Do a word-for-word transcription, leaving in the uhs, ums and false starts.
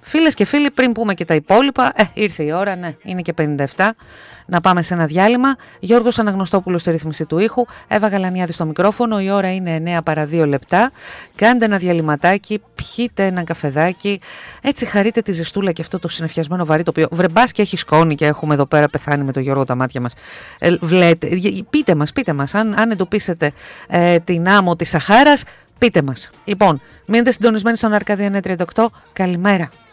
Φίλες και φίλοι, πριν πούμε και τα υπόλοιπα, ε, ήρθε η ώρα, ναι, είναι και πενήντα επτά, να πάμε σε ένα διάλειμμα. Γιώργος Αναγνωστόπουλος στη ρύθμιση του ήχου, Εύα Γαλανιάδη στο μικρόφωνο, η ώρα είναι εννέα παρά δύο λεπτά. Κάντε ένα διαλυματάκι, πιείτε ένα καφεδάκι, έτσι χαρείτε τη ζεστούλα και αυτό το συννεφιασμένο βαρύ το οποίο βρεμπάς και έχει σκόνη και έχουμε εδώ πέρα πεθάνει με τον Γιώργο τα μάτια μας. Ε, βλέτε, πείτε μας, πείτε μας, αν, αν εντοπίσετε ε, την άμμο της Σαχάρας, πείτε μας. Λοιπόν, μείνετε συντονισμένοι στον Αρκαδία εννιακόσια τριάντα οκτώ. Καλημέρα.